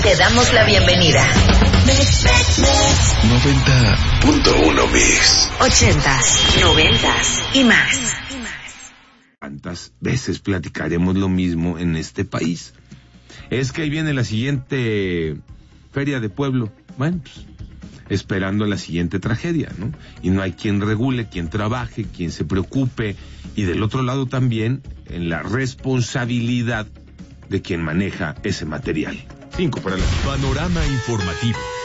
Te damos la bienvenida. 90.1 Mix. 80s, 90s y más. ¿Cuántas veces platicaremos lo mismo en este país? Es que ahí viene la siguiente feria de pueblo. Bueno, pues, esperando la siguiente tragedia, ¿no? Y no hay quien regule, quien trabaje, quien se preocupe. Y del otro lado también, en la responsabilidad de quien maneja ese material. 5 para la... Panorama informativo.